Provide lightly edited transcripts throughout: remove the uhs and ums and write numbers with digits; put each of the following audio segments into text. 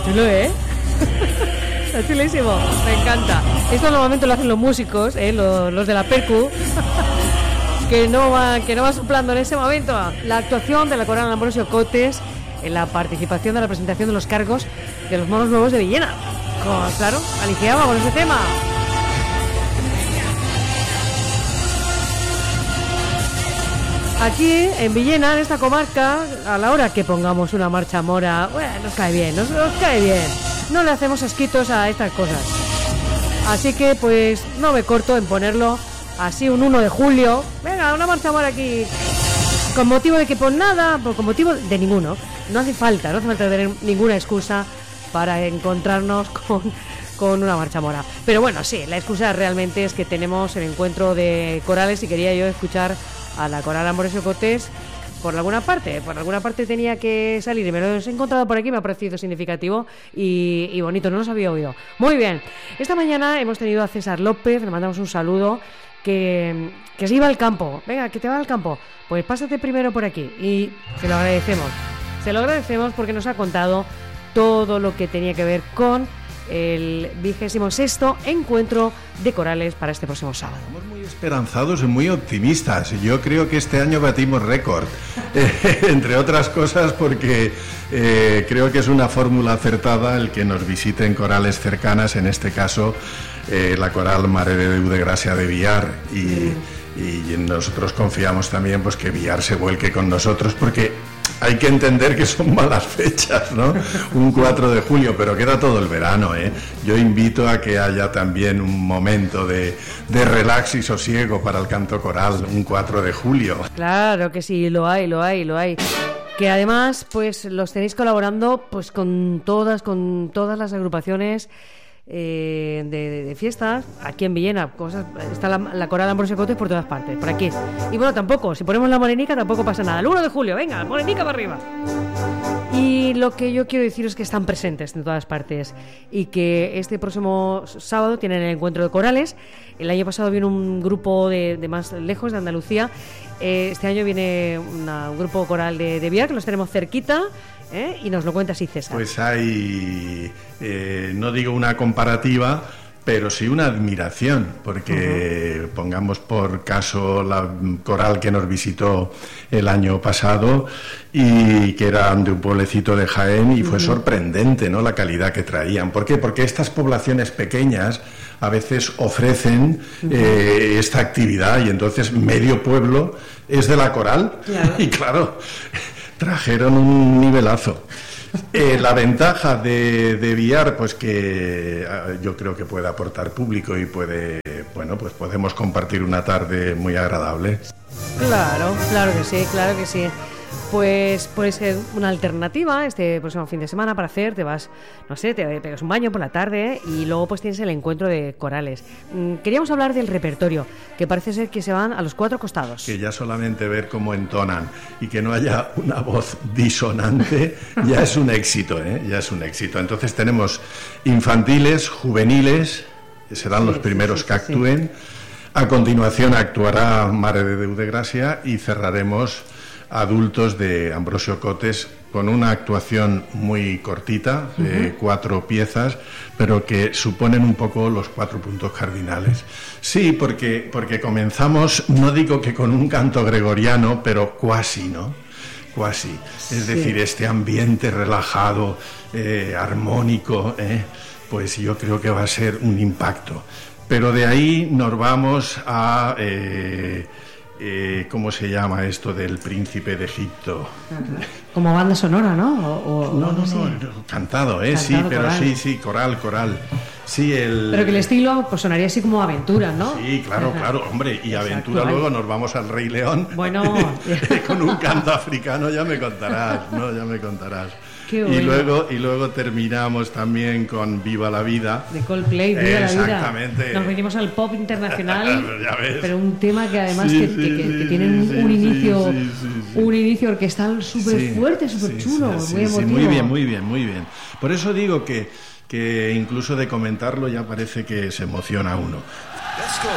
chulo, ¿eh? Está chulísimo, me encanta. Esto normalmente lo hacen los músicos, los de la percu, que no va soplando en ese momento la actuación de la coral Ambrosio Cotes en la participación de la presentación de los cargos de los monos nuevos de Villena. Claro, Alicia, vamos con ese tema. Aquí en Villena, en esta comarca, a la hora que pongamos una marcha mora, bueno, nos cae bien, nos cae bien. No le hacemos asquitos a estas cosas. Así que pues no me corto en ponerlo así un 1 de julio. Venga, una marcha mora aquí. Con motivo de que por nada, con motivo de ninguno. No hace falta tener ninguna excusa para encontrarnos con una marcha mora. Pero bueno, sí, la excusa realmente es que tenemos el encuentro de corales y quería yo escuchar a la coral Ambrosio Cotes por alguna parte tenía que salir y me lo he encontrado por aquí, me ha parecido significativo y bonito, no los había oído. Muy bien, esta mañana hemos tenido a César López, le mandamos un saludo, que se iba al campo. Venga, que te va al campo, pues pásate primero por aquí y se lo agradecemos porque nos ha contado todo lo que tenía que ver con el 26º encuentro de corales para este próximo sábado. Estamos muy esperanzados y muy optimistas. Yo creo que este año batimos récord, entre otras cosas porque creo que es una fórmula acertada el que nos visiten corales cercanas, en este caso la coral Mare de Déu de Gràcia de Villar, y nosotros confiamos también pues que Villar se vuelque con nosotros, porque hay que entender que son malas fechas, ¿no? Un 4 de julio, pero queda todo el verano, ¿eh? Yo invito a que haya también un momento de relax y sosiego para el canto coral, un 4 de julio. Claro que sí, lo hay. Que además, pues los tenéis colaborando pues con todas las agrupaciones de fiestas aquí en Villena. Está la coral Ambrosio Cotes por todas partes, por aquí. Y bueno, tampoco, si ponemos la morenica tampoco pasa nada. El 1 de julio, venga, morenica para arriba. Y lo que yo quiero decir es que están presentes en todas partes y que este próximo sábado tienen el encuentro de corales. El año pasado vino un grupo de más lejos, de Andalucía. Este año viene un grupo coral de Villar, que los tenemos cerquita. Y nos lo cuenta así César. Pues hay, no digo una comparativa, pero sí una admiración, porque pongamos por caso la coral que nos visitó el año pasado y que eran de un pueblecito de Jaén, y fue sorprendente, ¿no?, la calidad que traían. ¿Por qué? Porque estas poblaciones pequeñas a veces ofrecen esta actividad, y entonces medio pueblo es de la coral. Claro. Y claro, trajeron un nivelazo. La ventaja de Villar, pues que yo creo que puede aportar público y puede, bueno, pues podemos compartir una tarde muy agradable. Claro que sí. Pues puede ser una alternativa este próximo fin de semana para hacer, te vas, no sé, te pegas un baño por la tarde y luego pues tienes el encuentro de corales. Queríamos hablar del repertorio, que parece ser que se van a los 4 costados. Que ya solamente ver cómo entonan y que no haya una voz disonante ya es un éxito, ya es un éxito. Entonces tenemos infantiles, juveniles, que serán los primeros que actúen. A continuación actuará Mare de Déu de Gràcia y cerraremos adultos de Ambrosio Cotes con una actuación muy cortita, de 4 piezas, pero que suponen un poco los 4 puntos cardinales. Sí, porque comenzamos, no digo que con un canto gregoriano, pero cuasi, ¿no? Cuasi. Es decir, este ambiente relajado, armónico, pues yo creo que va a ser un impacto. Pero de ahí nos vamos a... ¿cómo se llama esto del príncipe de Egipto? Como banda sonora, ¿no? No, cantado, cantado, sí, pero coral. sí, coral. Sí, Pero que el estilo pues sonaría así como aventura, ¿no? Sí, claro, hombre, y aventura. Exacto, luego nos vamos al Rey León. Bueno, con un canto africano ya me contarás. Y luego terminamos también con Viva la Vida. De Coldplay, Viva la Vida. Exactamente. Nos venimos al pop internacional, ya ves. pero un tema que además que tiene un inicio orquestal súper fuerte, súper chulo, muy emotivo. Muy bien. Por eso digo que incluso de comentarlo ya parece que se emociona uno. Let's go.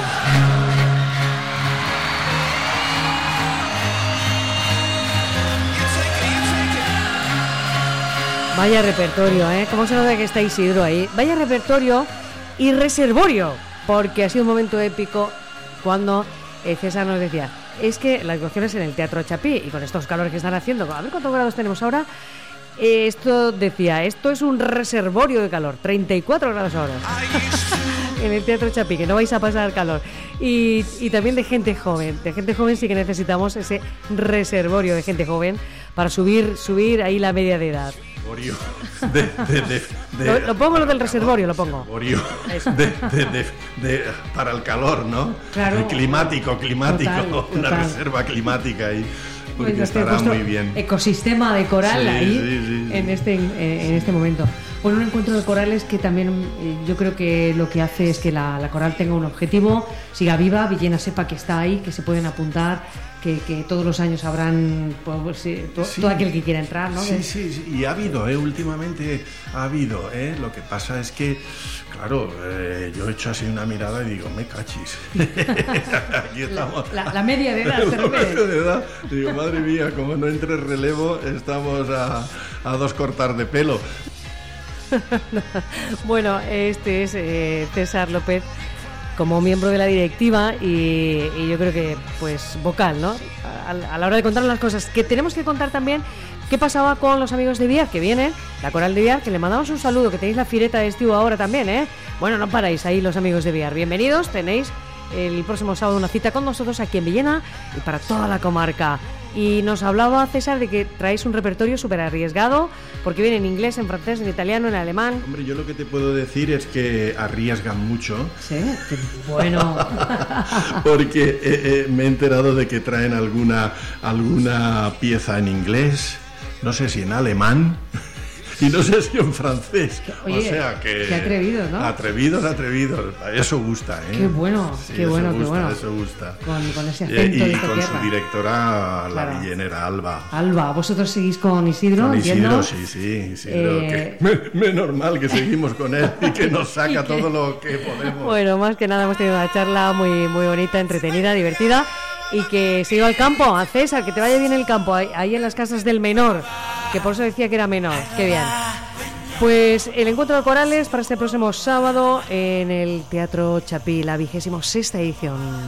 Vaya repertorio, ¿eh? ¿Cómo se nota que está Isidro ahí? Vaya repertorio y reservorio, porque ha sido un momento épico cuando César nos decía, es que la actuación es en el Teatro Chapí, y con estos calores que están haciendo, a ver cuántos grados tenemos ahora, esto decía, esto es un reservorio de calor, 34 grados ahora en el Teatro Chapí, que no vais a pasar calor. Y también de gente joven sí que necesitamos ese reservorio de gente joven para subir ahí la media de edad. Lo pongo lo del reservorio, lo pongo. Para el calor, ¿no? Claro. Climático. Total. Una reserva climática ahí. Porque estará muy bien. Ecosistema de coral sí, ahí sí. En este momento. Bueno, un encuentro de corales que también yo creo que lo que hace es que la coral tenga un objetivo, siga viva, Villena sepa que está ahí, que se pueden apuntar, que todos los años habrán todo aquel que quiera entrar, ¿no? Sí, y ha habido, últimamente ha habido, lo que pasa es que, claro, yo he hecho así una mirada y digo, me cachis. Aquí estamos. La media de edad, ¿te refieres? La media de edad, digo, madre mía, como no entre relevo, estamos a 2 cortar de pelo. Bueno, este es César López como miembro de la directiva y yo creo que pues vocal, ¿no? A la hora de contar las cosas que tenemos que contar también. ¿Qué pasaba con los amigos de Biar que vienen? La coral de Biar, que le mandamos un saludo, que tenéis la fireta de Estiu ahora también, ¿eh? Bueno, no paráis ahí los amigos de Biar. Bienvenidos, tenéis el próximo sábado una cita con nosotros aquí en Villena y para toda la comarca. Y nos hablaba César de que traéis un repertorio súper arriesgado, porque viene en inglés, en francés, en italiano, en alemán. Hombre, yo lo que te puedo decir es que arriesgan mucho. Sí, bueno. Porque me he enterado de que traen alguna pieza en inglés, no sé si en alemán. Y no sé si en francés. Oye, o sea que. Qué atrevidos, ¿no? Atrevidos. Eso gusta, ¿eh? Qué bueno, sí, qué bueno. Eso gusta. Con ese acento y de esta con tierra. su directora, claro. La villenera, Alba. Alba, vosotros seguís con Isidro, Con entiendo. Sí, Isidro. Menos mal que seguimos con él y que nos saca todo lo que podemos. Bueno, más que nada hemos tenido una charla muy, muy bonita, entretenida, divertida. Y que se iba al campo, a César, que te vaya bien el campo, ahí en las casas del menor, que por eso decía que era menor. Qué bien. Pues el encuentro de corales para este próximo sábado en el Teatro Chapí, la 26ª edición.